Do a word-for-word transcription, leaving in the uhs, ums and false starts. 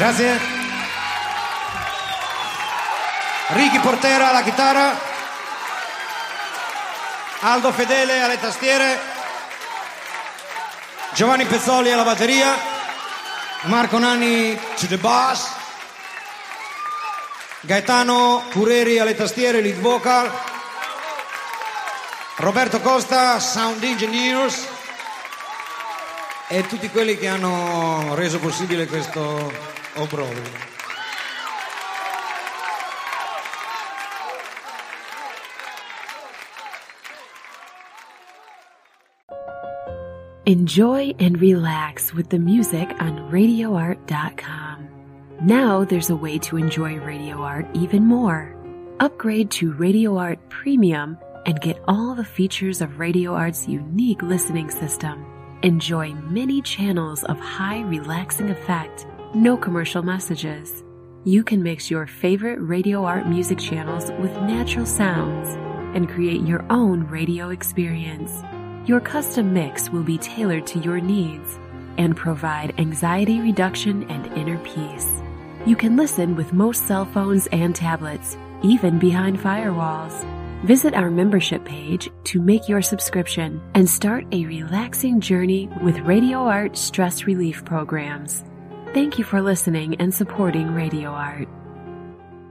Grazie. Ricky Portera alla chitarra, Aldo Fedele alle tastiere, Giovanni Pezzoli alla batteria, Marco Nanni to the bass, Gaetano Cureri alle tastiere, lead vocal, Roberto Costa, sound engineers, e tutti quelli che hanno reso possibile questo obbrobrio. Enjoy and relax with the music on radio art dot com. Now there's a way to enjoy Radio Art even more. Upgrade to Radio Art Premium and get all the features of Radio Art's unique listening system. Enjoy many channels of high relaxing effect, no commercial messages. You can mix your favorite Radio Art music channels with natural sounds and create your own radio experience. Your custom mix will be tailored to your needs and provide anxiety reduction and inner peace. You can listen with most cell phones and tablets, even behind firewalls. Visit our membership page to make your subscription and start a relaxing journey with Radio Art stress relief programs. Thank you for listening and supporting Radio Art.